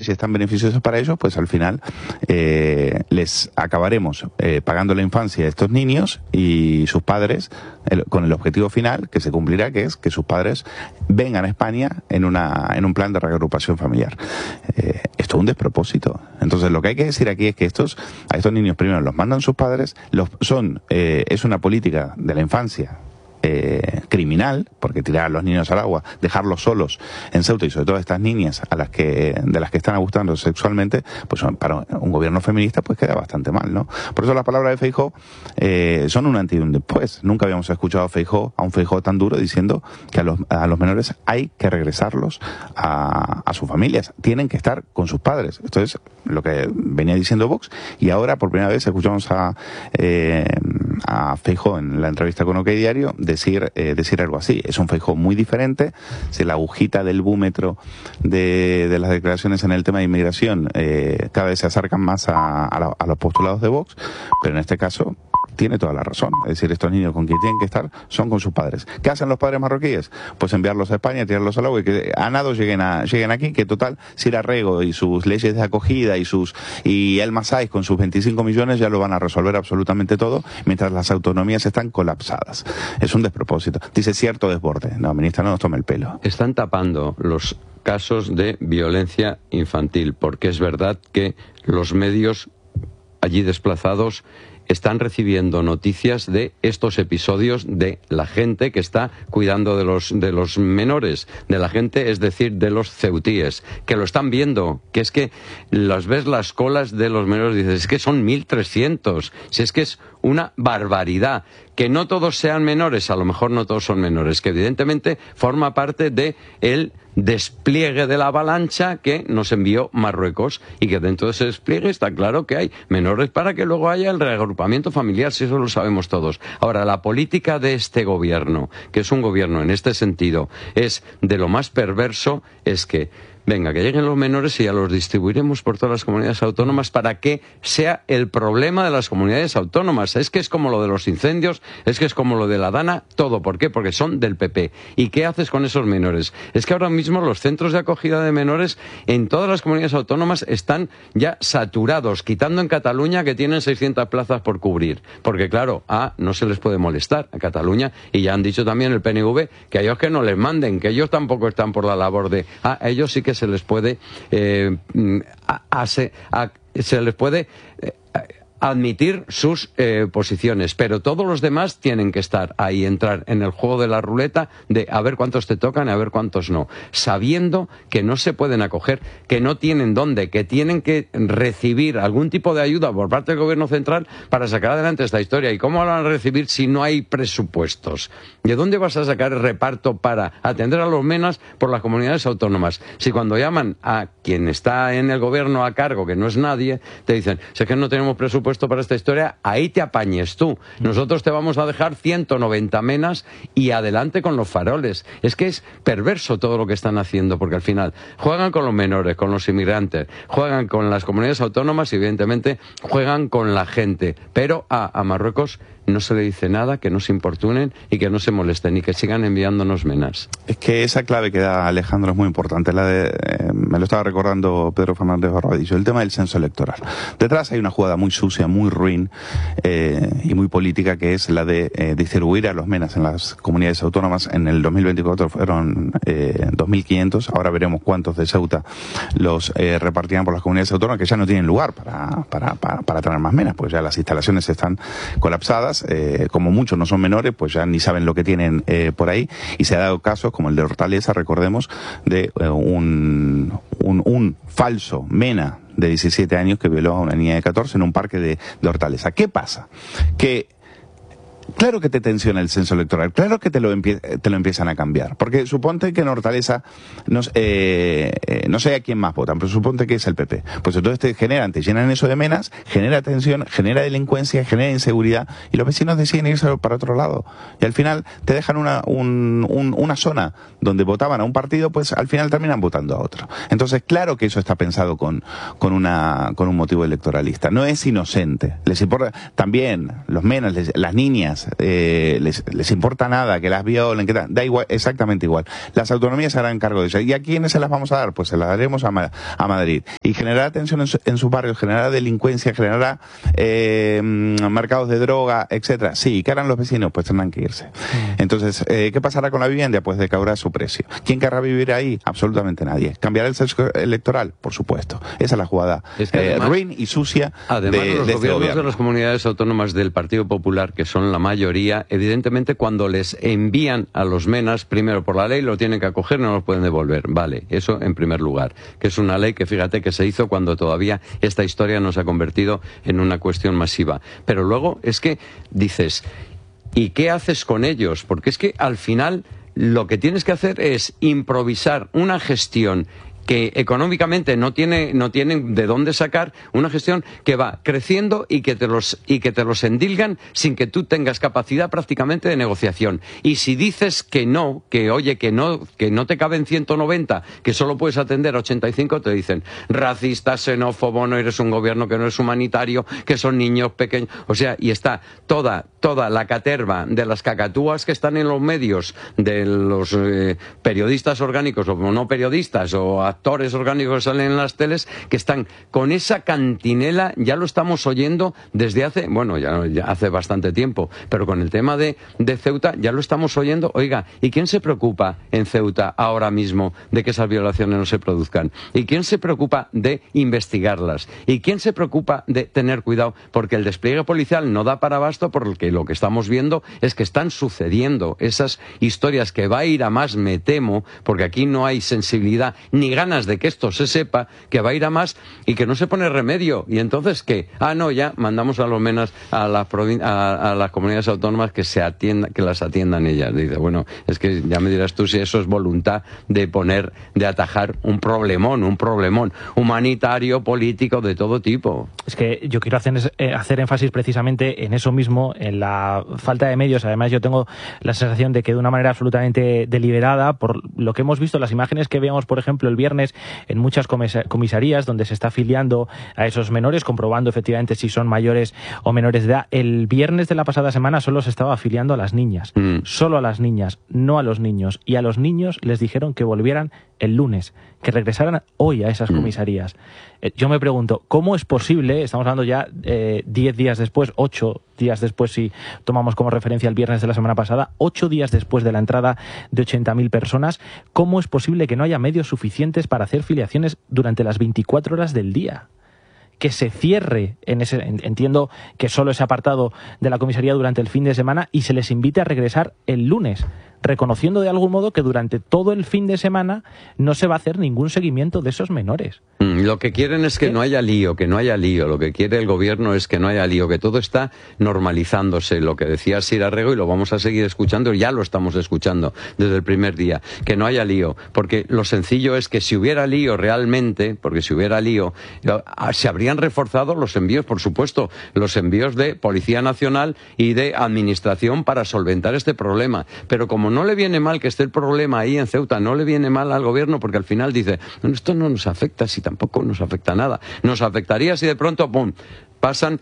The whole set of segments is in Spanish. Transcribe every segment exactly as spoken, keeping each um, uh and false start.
leyes tan beneficiosas para ellos, pues al final eh, les acabaremos eh, pagando la infancia a estos niños y sus padres, el, con el objetivo final que se cumplirá, que es que sus padres vengan a España en una en un plan de reagrupación familiar. Eh, esto es un despropósito. Entonces lo que hay que decir aquí es que estos a estos niños primero los mandan sus padres, los son eh, es una política de la infancia Eh, criminal, porque tirar a los niños al agua, dejarlos solos en Ceuta y sobre todo a estas niñas a las que de las que están abusando sexualmente, pues para un gobierno feminista pues queda bastante mal, ¿no? Por eso las palabras de Feijóo eh, son un antes y un después. Nunca habíamos escuchado a Feijóo, a un Feijóo tan duro diciendo que a los, a los menores hay que regresarlos a, a sus familias, tienen que estar con sus padres. Esto es lo que venía diciendo Vox y ahora por primera vez escuchamos a eh, a Feijóo en la entrevista con OK Diario decir eh, decir algo así. Es un Feijóo muy diferente. Si la agujita del búmetro de, de las declaraciones en el tema de inmigración eh, cada vez se acercan más a, a, la, a los postulados de Vox, pero en este caso tiene toda la razón. Es decir, estos niños con quien tienen que estar son con sus padres. ¿Qué hacen los padres marroquíes? Pues enviarlos a España, tirarlos al agua y que a nado lleguen a, lleguen aquí, que total, si Arrego y sus leyes de acogida y sus y el Masái con sus veinticinco millones ya lo van a resolver absolutamente todo, mientras las autonomías están colapsadas. Es un despropósito. Dice cierto desborde. No, ministra, no nos tome el pelo. Están tapando los casos de violencia infantil, porque es verdad que los medios allí desplazados están recibiendo noticias de estos episodios de la gente que está cuidando de los de los menores, de la gente, es decir, de los ceutíes, que lo están viendo, que es que las ves las colas de los menores y dices, es que son mil trescientos, si es que es una barbaridad. Que no todos sean menores, a lo mejor no todos son menores, que evidentemente forma parte de el despliegue de la avalancha que nos envió Marruecos y que dentro de ese despliegue está claro que hay menores para que luego haya el reagrupamiento familiar, si eso lo sabemos todos. Ahora, la política de este gobierno, que es un gobierno en este sentido, es de lo más perverso, es que venga, que lleguen los menores y ya los distribuiremos por todas las comunidades autónomas para que sea el problema de las comunidades autónomas. Es que es como lo de los incendios, es que es como lo de la Dana, todo. ¿Por qué? Porque son del P P. ¿Y qué haces con esos menores? Es que ahora mismo los centros de acogida de menores en todas las comunidades autónomas están ya saturados, quitando en Cataluña que tienen seiscientas plazas por cubrir. Porque claro, a no se les puede molestar a Cataluña y ya han dicho también el P N V que a ellos que no les manden, que ellos tampoco están por la labor de... Ah, a ellos sí que se les puede eh, a, a, a, se les puede eh, admitir sus eh, posiciones, pero todos los demás tienen que estar ahí, entrar en el juego de la ruleta de a ver cuántos te tocan y a ver cuántos no, sabiendo que no se pueden acoger, que no tienen dónde, que tienen que recibir algún tipo de ayuda por parte del gobierno central para sacar adelante esta historia. ¿Y cómo lo van a recibir si no hay presupuestos? ¿De dónde vas a sacar el reparto para atender a los menas por las comunidades autónomas? Si cuando llaman a quien está en el gobierno a cargo, que no es nadie, te dicen, si es que no tenemos presupuesto para esta historia, ahí te apañes tú. Nosotros te vamos a dejar ciento noventa menas y adelante con los faroles. Es que es perverso todo lo que están haciendo, porque al final juegan con los menores, con los inmigrantes, juegan con las comunidades autónomas y evidentemente juegan con la gente. Pero a, a Marruecos no se le dice nada, que no se importunen y que no se molesten y que sigan enviándonos menas. Es que esa clave que da Alejandro es muy importante, la de, eh, me lo estaba recordando Pedro Fernández Barbadillo, el tema del censo electoral. Detrás hay una jugada muy sucia, muy ruin eh, y muy política, que es la de eh, distribuir a los menas en las comunidades autónomas. En el dos mil veinticuatro fueron eh, dos mil quinientos, ahora veremos cuántos de Ceuta los eh, repartirán por las comunidades autónomas, que ya no tienen lugar para, para, para, para tener más menas, pues ya las instalaciones están colapsadas. Eh, como muchos no son menores, pues ya ni saben lo que tienen eh, por ahí, y se ha dado casos como el de Hortaleza, recordemos, de eh, un, un, un falso mena de diecisiete años que violó a una niña de catorce en un parque de, de Hortaleza. ¿Qué pasa? Que claro que te tensiona el censo electoral, claro que te lo, empie te lo empiezan a cambiar, porque suponte que en Hortaleza no, eh, eh, no sé a quién más votan, pero suponte que es el P P. Pues entonces te generan, te llenan eso de menas, genera tensión, genera delincuencia, genera inseguridad, y los vecinos deciden irse para otro lado. Y al final te dejan una, un, un, una zona donde votaban a un partido, pues al final terminan votando a otro. Entonces, claro que eso está pensado con, con, una, con un motivo electoralista. No es inocente. Les importa también los menas, les, las niñas, eh, les, les importa nada, que las violen, que tal, da igual, exactamente igual. Las autonomías se harán cargo de eso. ¿Y a quiénes se las vamos a dar? Pues se las daremos a, Ma a Madrid. Y generará tensión en, su, en sus barrios, generará delincuencia, generará eh, mercados de droga, etcétera. Sí, ¿qué harán los vecinos? Pues tendrán que irse. Entonces, eh, ¿qué pasará con la vivienda? Pues decaurá su precio. ¿Quién querrá vivir ahí? Absolutamente nadie. ¿Cambiará el sexo electoral? Por supuesto. Esa es la jugada es que además, eh, ruin y sucia además, de, los de gobiernos este gobierno. de las comunidades autónomas del Partido Popular, que son la mayoría, evidentemente cuando les envían a los menas, primero por la ley lo tienen que acoger, no los pueden devolver. Vale, eso en primer lugar. Que es una ley que fíjate que se hizo cuando todavía esta historia no se ha convertido en una cuestión masiva. Pero luego es que dices, ¿y qué haces con ellos? Porque es que al final lo que tienes que hacer es improvisar una gestión que económicamente no tiene, no tienen de dónde sacar, una gestión que va creciendo y que te los, y que te los endilgan sin que tú tengas capacidad prácticamente de negociación. Y si dices que no, que oye, que no, que no te caben ciento noventa, que solo puedes atender a ochenta y cinco, te dicen racista, xenófobo, no eres un gobierno que no es humanitario, que son niños pequeños. O sea, y está toda, toda la caterva de las cacatúas que están en los medios, de los eh, periodistas orgánicos o no periodistas o actores orgánicos que salen en las teles, que están con esa cantinela, ya lo estamos oyendo desde hace, bueno, ya, ya hace bastante tiempo, pero con el tema de, de Ceuta ya lo estamos oyendo. Oiga, ¿y quién se preocupa en Ceuta ahora mismo de que esas violaciones no se produzcan? ¿Y quién se preocupa de investigarlas? ¿Y quién se preocupa de tener cuidado? Porque el despliegue policial no da para abasto, porque lo que estamos viendo es que están sucediendo esas historias que va a ir a más, me temo, porque aquí no hay sensibilidad ni ganas de que esto se sepa, que va a ir a más y que no se pone remedio. Y entonces, ¿qué? Ah, no, ya mandamos a los menos a las, a, a las comunidades autónomas que se atiendan, que las atiendan ellas. Dice, bueno, es que ya me dirás tú si eso es voluntad de poner, de atajar un problemón, un problemón humanitario, político, de todo tipo. Es que yo quiero hacer, eh, hacer énfasis precisamente en eso mismo, en la falta de medios. Además, yo tengo la sensación de que de una manera absolutamente deliberada, por lo que hemos visto, las imágenes que veíamos, por ejemplo, el viernes en muchas comisarías donde se está afiliando a esos menores, comprobando efectivamente si son mayores o menores de edad. El viernes de la pasada semana solo se estaba afiliando a las niñas, mm. solo a las niñas, no a los niños. Y a los niños les dijeron que volvieran el lunes, que regresaran hoy a esas mm. comisarías. Eh, yo me pregunto, ¿cómo es posible, estamos hablando ya eh, diez días después, ocho días después si tomamos como referencia el viernes de la semana pasada, ocho días después de la entrada de ochenta mil personas, ¿cómo es posible que no haya medios suficientes para hacer filiaciones durante las veinticuatro horas del día? Que se cierre, en ese, entiendo que solo ese apartado de la comisaría durante el fin de semana y se les invite a regresar el lunes, reconociendo de algún modo que durante todo el fin de semana no se va a hacer ningún seguimiento de esos menores. Mm, lo que quieren es que ¿Qué? no haya lío, que no haya lío. Lo que quiere el gobierno es que no haya lío, que todo está normalizándose. Lo que decía Sir Arrego, y lo vamos a seguir escuchando, ya lo estamos escuchando desde el primer día, que no haya lío. Porque lo sencillo es que si hubiera lío realmente, porque si hubiera lío, se habrían reforzado los envíos, por supuesto, los envíos de Policía Nacional y de Administración para solventar este problema. Pero como no le viene mal que esté el problema ahí en Ceuta, no le viene mal al gobierno, porque al final dice, no, esto no nos afecta, si tampoco nos afecta nada. Nos afectaría si de pronto, pum, pasan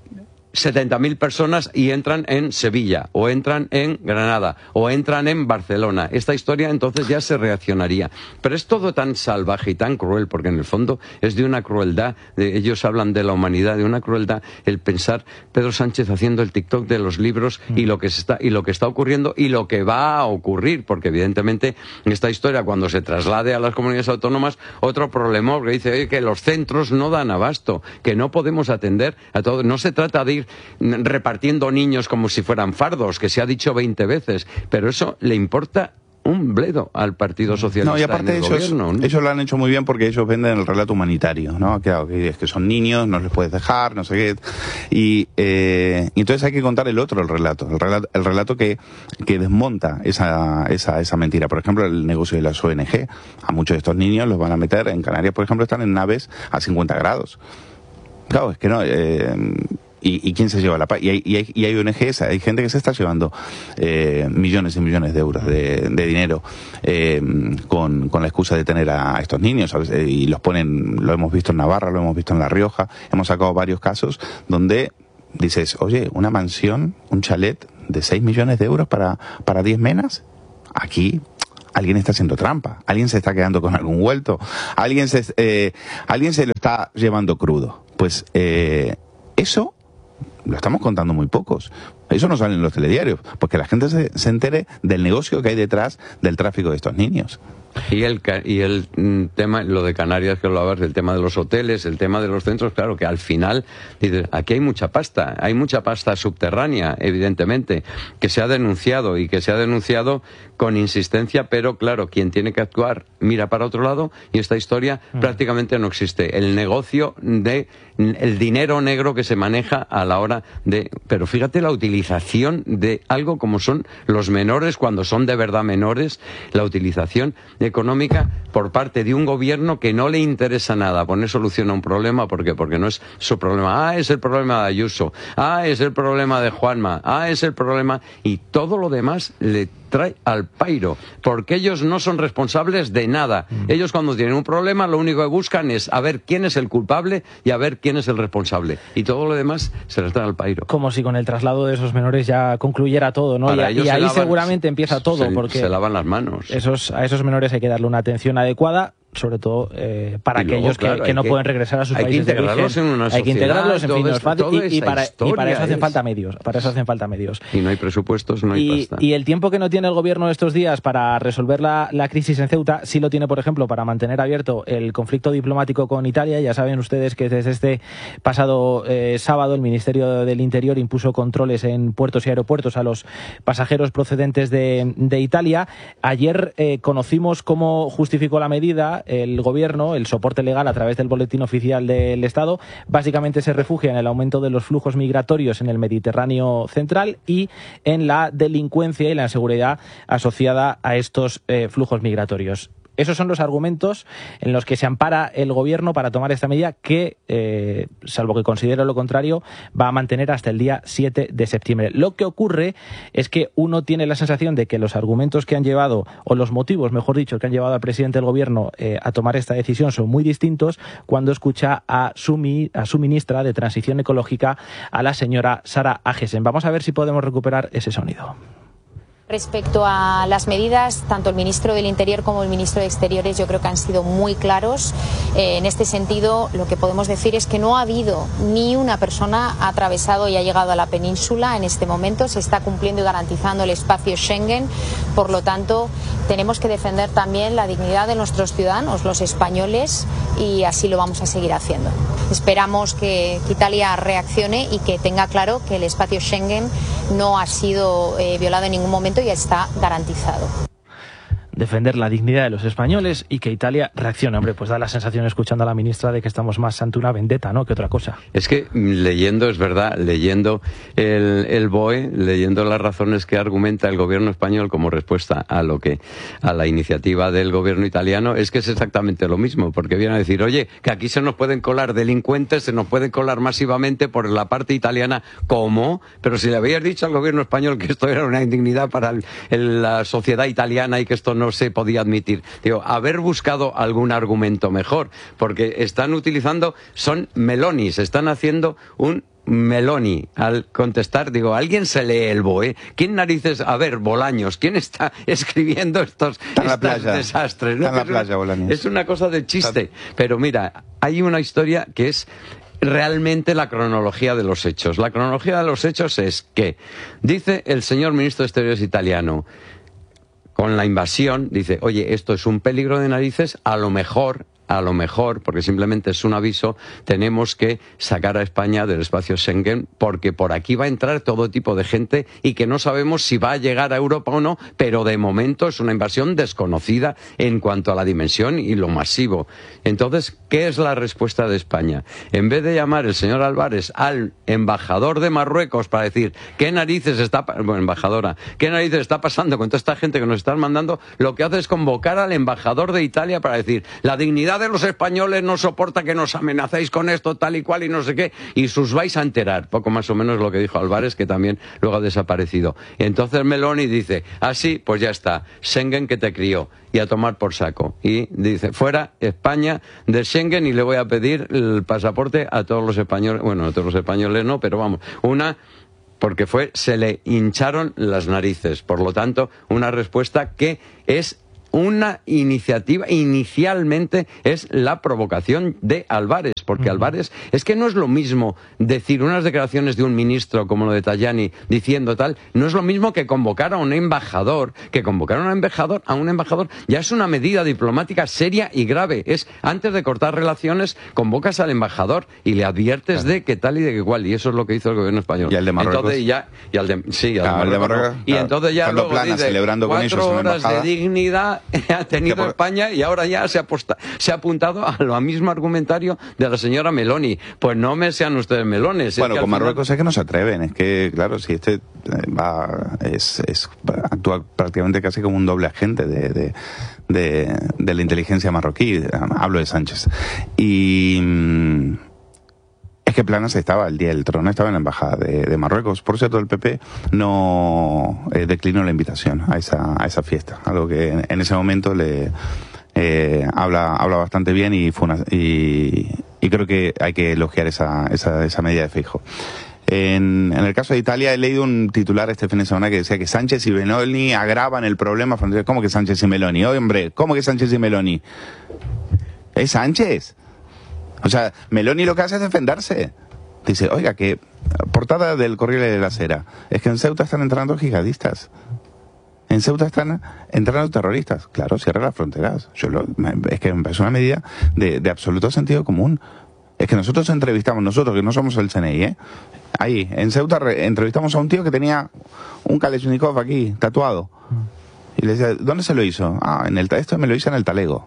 setenta mil personas y entran en Sevilla, o entran en Granada, o entran en Barcelona. Esta historia entonces ya se reaccionaría. Pero es todo tan salvaje y tan cruel, porque en el fondo es de una crueldad, de, ellos hablan de la humanidad, de una crueldad, el pensar Pedro Sánchez haciendo el TikTok de los libros mm. y lo que se está, y lo que está ocurriendo y lo que va a ocurrir, porque evidentemente esta historia cuando se traslade a las comunidades autónomas, otro problema que dice oye, que los centros no dan abasto, que no podemos atender a todo. No se trata de ir repartiendo niños como si fueran fardos, que se ha dicho veinte veces, pero eso le importa un bledo al Partido Socialista. No, y aparte en el ellos, gobierno, ¿no? ellos lo han hecho muy bien porque ellos venden el relato humanitario, ¿no? Claro, que es que son niños, no les puedes dejar, no sé qué. Y, eh, y entonces hay que contar el otro, el relato, el relato, el relato que, que desmonta esa, esa, esa mentira. Por ejemplo, el negocio de las O N G. A muchos de estos niños los van a meter, en Canarias, por ejemplo, están en naves a cincuenta grados. Claro, es que no... Eh, ¿Y, y quién se lleva la paz? Y hay, y, hay, y hay O N Ges, hay gente que se está llevando eh, millones y millones de euros de, de dinero eh, con, con la excusa de tener a estos niños, ¿sabes? Y los ponen, lo hemos visto en Navarra, lo hemos visto en La Rioja, hemos sacado varios casos donde dices, oye, una mansión, un chalet de seis millones de euros para, para diez menas. Aquí alguien está haciendo trampa, alguien se está quedando con algún vuelto, alguien se, eh, alguien se lo está llevando crudo. Pues eh, eso lo estamos contando muy pocos. Eso no sale en los telediarios, porque la gente se, se entere del negocio que hay detrás del tráfico de estos niños. Y el, y el mm, tema, lo de Canarias que hablabas, del tema de los hoteles, el tema de los centros, claro que al final, dices, aquí hay mucha pasta, hay mucha pasta subterránea, evidentemente, que se ha denunciado y que se ha denunciado con insistencia, pero claro, quien tiene que actuar mira para otro lado y esta historia mm. prácticamente no existe. El negocio de el dinero negro que se maneja a la hora de... Pero fíjate la utilización de algo como son los menores, cuando son de verdad menores, la utilización económica por parte de un gobierno que no le interesa nada poner solución a un problema. ¿Por qué? Porque no es su problema. Ah, es el problema de Ayuso. Ah, es el problema de Juanma. Ah, es el problema... Y todo lo demás le trae al pairo, porque ellos no son responsables de nada. Mm. Ellos cuando tienen un problema lo único que buscan es a ver quién es el culpable y a ver quién es el responsable. Y todo lo demás se les trae al pairo. Como si con el traslado de esos menores ya concluyera todo, ¿no? Para y, y ahí lavan, seguramente empieza todo, se, porque se lavan las manos. Esos, a esos menores hay que darle una atención adecuada, sobre todo eh, para y aquellos luego, claro, que, que no que, pueden regresar a sus hay países que integrarlos de origen. En una hay que integrarlos, en fin, no es fácil, y, y, para, y para eso hacen es. falta medios, para eso hacen falta medios. Y no hay presupuestos, no hay y, pasta. Y el tiempo que no tiene el gobierno estos días para resolver la, la crisis en Ceuta, sí lo tiene, por ejemplo, para mantener abierto el conflicto diplomático con Italia. Ya saben ustedes que desde este pasado eh, sábado el Ministerio del Interior impuso controles en puertos y aeropuertos a los pasajeros procedentes de, de Italia. Ayer eh, conocimos cómo justificó la medida el gobierno. El soporte legal a través del boletín oficial del Estado básicamente se refugia en el aumento de los flujos migratorios en el Mediterráneo central y en la delincuencia y la inseguridad asociada a estos eh, flujos migratorios. Esos son los argumentos en los que se ampara el gobierno para tomar esta medida que, eh, salvo que considere lo contrario, va a mantener hasta el día siete de septiembre. Lo que ocurre es que uno tiene la sensación de que los argumentos que han llevado, o los motivos, mejor dicho, que han llevado al presidente del gobierno eh, a tomar esta decisión son muy distintos cuando escucha a su, mi, a su ministra de Transición Ecológica, a la señora Sara Agesen. Vamos a ver si podemos recuperar ese sonido. Respecto a las medidas, tanto el ministro del Interior como el ministro de Exteriores yo creo que han sido muy claros. Eh, en este sentido, lo que podemos decir es que no ha habido ni una persona ha atravesado y ha llegado a la península en este momento. Se está cumpliendo y garantizando el espacio Schengen. Por lo tanto, tenemos que defender también la dignidad de nuestros ciudadanos, los españoles, y así lo vamos a seguir haciendo. Esperamos que, que Italia reaccione y que tenga claro que el espacio Schengen no ha sido eh, violado en ningún momento y está garantizado. Defender la dignidad de los españoles y que Italia reaccione. Hombre, pues da la sensación, escuchando a la ministra, de que estamos más ante una vendetta, ¿no?, que otra cosa. Es que leyendo, es verdad, leyendo el, el B O E, leyendo las razones que argumenta el gobierno español como respuesta a lo que a la iniciativa del gobierno italiano, es que es exactamente lo mismo, porque viene a decir, oye, que aquí se nos pueden colar delincuentes, se nos pueden colar masivamente por la parte italiana. ¿Cómo? Pero si le habías dicho al gobierno español que esto era una indignidad para el, el, la sociedad italiana y que esto no no se podía admitir. Digo, haber buscado algún argumento mejor, porque están utilizando, son melonis, están haciendo un Meloni al contestar. Digo, ¿alguien se lee el B O E? ¿Quién narices? A ver, Bolaños, ¿quién está escribiendo estos, estos desastres? ¿No? Está en la playa, Bolaños. Es una cosa de chiste. Pero mira, hay una historia que es realmente la cronología de los hechos. La cronología de los hechos es que, dice el señor ministro de Exteriores italiano, con la invasión, dice, oye, esto es un peligro de narices, a lo mejor, a lo mejor, porque simplemente es un aviso, tenemos que sacar a España del espacio Schengen, porque por aquí va a entrar todo tipo de gente y que no sabemos si va a llegar a Europa o no, pero de momento es una invasión desconocida en cuanto a la dimensión y lo masivo. Entonces, ¿qué es la respuesta de España? En vez de llamar el señor Álvarez al embajador de Marruecos para decir, ¿qué narices está, bueno, embajadora, qué narices está pasando con toda esta gente que nos están mandando? Lo que hace es convocar al embajador de Italia para decir, la dignidad de los españoles no soporta que nos amenacéis con esto, tal y cual, y no sé qué, y sus vais a enterar. Poco más o menos lo que dijo Álvarez, que también luego ha desaparecido. Y entonces Meloni dice, ah, sí, pues ya está, Schengen que te crió, y a tomar por saco. Y dice, fuera España de Schengen, y le voy a pedir el pasaporte a todos los españoles, bueno, a todos los españoles no, pero vamos, una porque fue, se le hincharon las narices. Por lo tanto, una respuesta que es una iniciativa, inicialmente es la provocación de Álvarez, porque uh-huh. Álvarez, es que no es lo mismo decir unas declaraciones de un ministro como lo de Tajani diciendo tal, no es lo mismo que convocar a un embajador, que convocar a un embajador, a un embajador ya es una medida diplomática seria y grave, es antes de cortar relaciones, convocas al embajador y le adviertes claro. de que tal y de que cual, y eso es lo que hizo el gobierno español. Y al de Marruecos. Entonces ya, y al de, sí, al claro, de Marruecos. Marruecos Y claro. entonces ya luego plana, dice, celebrando con cuatro ellos horas de dignidad ha tenido por... España y ahora ya se ha, posta, se ha apuntado a lo mismo argumentario de la señora Meloni. Pues no me sean ustedes melones. Bueno, es que con Marruecos final... es que no se atreven. Es que, claro, si este va, es, es actúa prácticamente casi como un doble agente de, de, de, de la inteligencia marroquí. Hablo de Sánchez. Y... Es que Planas estaba el día del trono, estaba en la embajada de, de Marruecos. Por cierto, el P P no eh, declinó la invitación a esa a esa fiesta, algo que en, en ese momento le eh, habla habla bastante bien y fue una, y, y creo que hay que elogiar esa esa, esa medida de Feijóo. En, en el caso de Italia he leído un titular este fin de semana que decía que Sánchez y Meloni agravan el problema fronterizo. ¿Cómo que Sánchez y Meloni? Oye, hombre, ¿cómo que Sánchez y Meloni? ¿Es Sánchez? O sea, Meloni lo que hace es defenderse. Dice, oiga, que portada del Corriere de la Sera, es que en Ceuta están entrando jihadistas. En Ceuta están entrando terroristas. Claro, cierra las fronteras. Yo lo, es que me parece una medida de, de absoluto sentido común. Es que nosotros entrevistamos, nosotros que no somos el C N I, ¿eh? Ahí, en Ceuta re, entrevistamos a un tío que tenía un Kalashnikov aquí, tatuado. Y le decía, ¿dónde se lo hizo? Ah, en el, esto me lo hice en el Talego.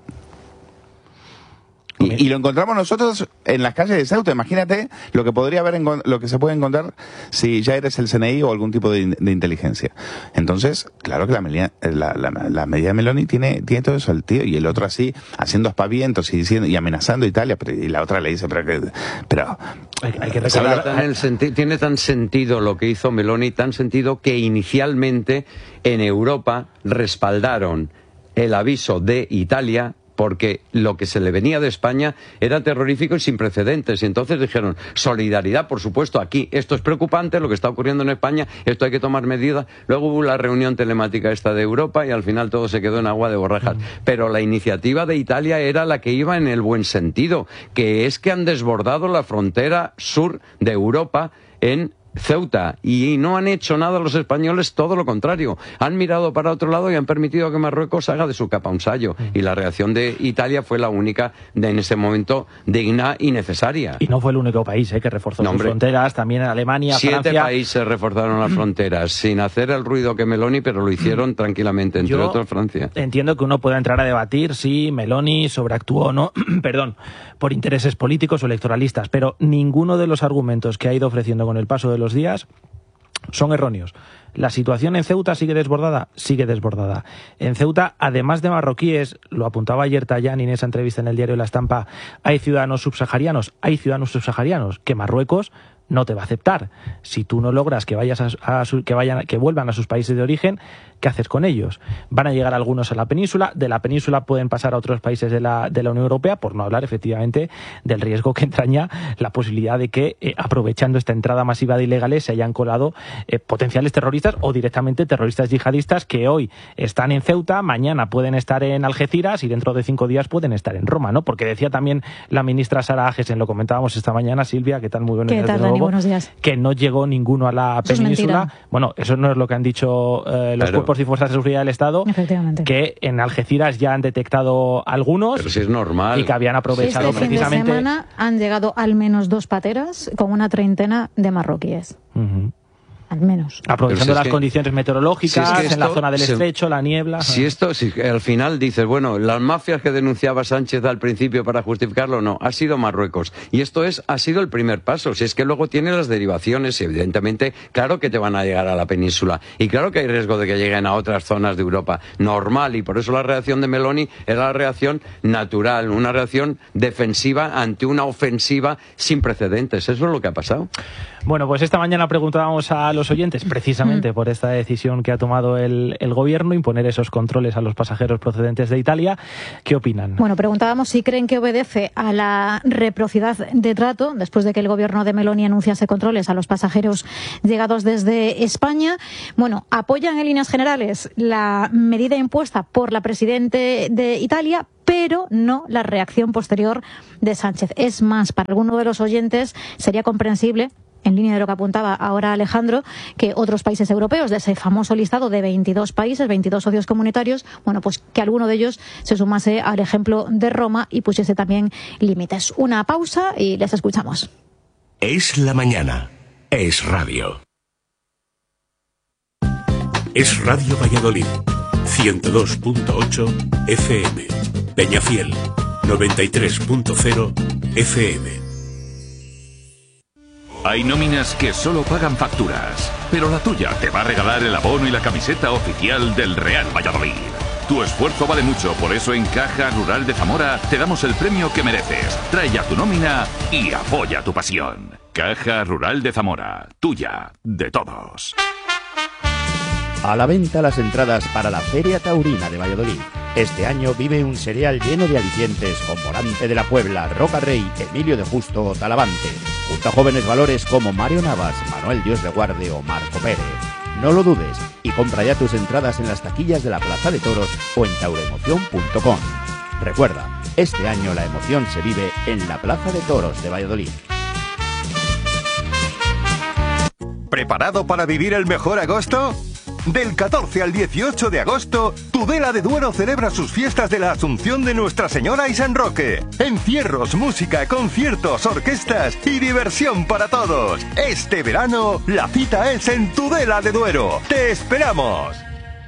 Y, y lo encontramos nosotros en las calles de Ceuta. Imagínate lo que podría haber, lo que se puede encontrar si ya eres el C N I o algún tipo de, de inteligencia. Entonces, claro que la, medida, la, la, la medida de Meloni tiene, tiene todo eso al tío, y el otro así, haciendo aspavientos y diciendo, y amenazando a Italia, pero, y la otra le dice, pero que, pero, hay, hay que recordar, tan el senti- tiene tan sentido lo que hizo Meloni, tan sentido que inicialmente en Europa respaldaron el aviso de Italia, porque lo que se le venía de España era terrorífico y sin precedentes. Y entonces dijeron, solidaridad, por supuesto, aquí. Esto es preocupante, lo que está ocurriendo en España, esto hay que tomar medidas. Luego hubo la reunión telemática esta de Europa y al final todo se quedó en agua de borrajas. Mm. Pero la iniciativa de Italia era la que iba en el buen sentido, que es que han desbordado la frontera sur de Europa en Ceuta, y no han hecho nada los españoles, todo lo contrario, han mirado para otro lado y han permitido que Marruecos haga de su capa un sayo, y la reacción de Italia fue la única de, en ese momento, digna y necesaria. Y no fue el único país eh, que reforzó no, sus hombre. fronteras, también en Alemania, Siete Francia... países reforzaron las fronteras, sin hacer el ruido que Meloni, pero lo hicieron tranquilamente, entre Yo otros Francia. Entiendo que uno pueda entrar a debatir si Meloni sobreactuó o no, perdón, por intereses políticos o electoralistas, pero ninguno de los argumentos que ha ido ofreciendo con el paso de los días son erróneos. La situación en Ceuta sigue desbordada, sigue desbordada. En Ceuta, además de marroquíes, lo apuntaba ayer Tajani en esa entrevista en el diario La Estampa, hay ciudadanos subsaharianos, hay ciudadanos subsaharianos que Marruecos no te va a aceptar. Si tú no logras que vayas a, a su, que vayan que vuelvan a sus países de origen, ¿qué haces con ellos? Van a llegar algunos a la península, de la península pueden pasar a otros países de la, de la Unión Europea, por no hablar efectivamente del riesgo que entraña la posibilidad de que, eh, aprovechando esta entrada masiva de ilegales, se hayan colado eh, potenciales terroristas o directamente terroristas yihadistas que hoy están en Ceuta, mañana pueden estar en Algeciras y dentro de cinco días pueden estar en Roma, ¿no? Porque decía también la ministra Sara Agesen, lo comentábamos esta mañana, Silvia, ¿qué tal? Muy buenos días de nuevo. Buenos días. Que no llegó ninguno a la eso península. Bueno, eso no es lo que han dicho eh, los pero, cuerpos y fuerzas de seguridad del Estado. Efectivamente. Que en Algeciras ya han detectado algunos. Pero si es normal. Y que habían aprovechado este precisamente. Fin de semana han llegado al menos dos pateras con una treintena de marroquíes. Uh-huh. Al menos. Aprovechando si las que, condiciones meteorológicas, si es que esto, en la zona del se, estrecho, la niebla. Si esto, si al final dices, bueno, las mafias que denunciaba Sánchez al principio para justificarlo, no, ha sido Marruecos. Y esto es, ha sido el primer paso. Si es que luego tiene las derivaciones, y evidentemente, claro que te van a llegar a la península. Y claro que hay riesgo de que lleguen a otras zonas de Europa. Normal. Y por eso la reacción de Meloni era la reacción natural, una reacción defensiva ante una ofensiva sin precedentes. Eso es lo que ha pasado. Bueno, pues esta mañana preguntábamos a los oyentes, precisamente mm. por esta decisión que ha tomado el, el gobierno, imponer esos controles a los pasajeros procedentes de Italia. ¿Qué opinan? Bueno, preguntábamos si creen que obedece a la reciprocidad de trato, después de que el gobierno de Meloni anunciase controles a los pasajeros llegados desde España. Bueno, apoyan en líneas generales la medida impuesta por la presidente de Italia, pero no la reacción posterior de Sánchez. Es más, para alguno de los oyentes sería comprensible, en línea de lo que apuntaba ahora Alejandro, que otros países europeos, de ese famoso listado de veintidós países, veintidós socios comunitarios, bueno, pues que alguno de ellos se sumase al ejemplo de Roma y pusiese también límites. Una pausa y les escuchamos. Es la mañana. Es radio. Es Radio Valladolid. ciento dos punto ocho F M. Peñafiel. noventa y tres punto cero F M. Hay nóminas que solo pagan facturas, pero la tuya te va a regalar el abono y la camiseta oficial del Real Valladolid. Tu esfuerzo vale mucho, por eso en Caja Rural de Zamora te damos el premio que mereces. Trae ya tu nómina y apoya tu pasión. Caja Rural de Zamora, tuya, de todos. A la venta las entradas para la Feria Taurina de Valladolid. Este año vive un serial lleno de alicientes con Morante de la Puebla, Roca Rey, Emilio de Justo o Talavante, junto a jóvenes valores como Mario Navas, Manuel Dios de Guarde o Marco Pérez. No lo dudes y compra ya tus entradas en las taquillas de la Plaza de Toros o en tauremoción punto com. Recuerda, este año la emoción se vive en la Plaza de Toros de Valladolid. ¿Preparado para vivir el mejor agosto? Del catorce al dieciocho de agosto, Tudela de Duero celebra sus fiestas de la Asunción de Nuestra Señora y San Roque. Encierros, música, conciertos, orquestas y diversión para todos. Este verano, la cita es en Tudela de Duero. ¡Te esperamos!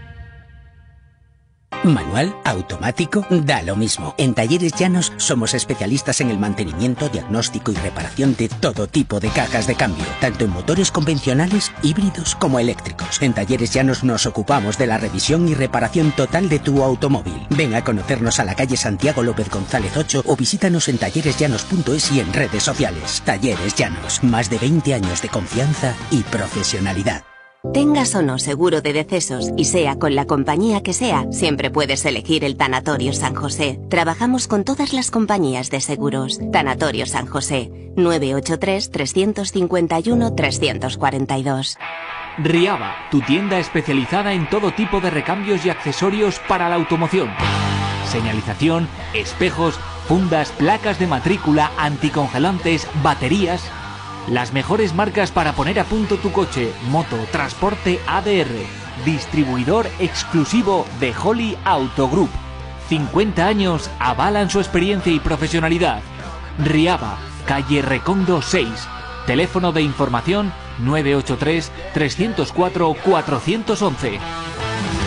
Manual, automático, da lo mismo. En Talleres Llanos somos especialistas en el mantenimiento, diagnóstico y reparación de todo tipo de cajas de cambio, tanto en motores convencionales, híbridos como eléctricos. En Talleres Llanos nos ocupamos de la revisión y reparación total de tu automóvil. Ven a conocernos a la calle Santiago López González ocho o visítanos en talleres llanos punto es y en redes sociales. Talleres Llanos, más de veinte años de confianza y profesionalidad. Tengas o no seguro de decesos y sea con la compañía que sea, siempre puedes elegir el Tanatorio San José. Trabajamos con todas las compañías de seguros. Tanatorio San José, nueve ocho tres, tres cinco uno, tres cuatro dos. Riaba, tu tienda especializada en todo tipo de recambios y accesorios para la automoción. Señalización, espejos, fundas, placas de matrícula, anticongelantes, baterías. Las mejores marcas para poner a punto tu coche, moto, transporte A D R. Distribuidor exclusivo de Holly Auto Group. cincuenta años avalan su experiencia y profesionalidad. Riaba, calle Recondo seis. Teléfono de información nueve ocho tres, tres cero cuatro, cuatro uno uno.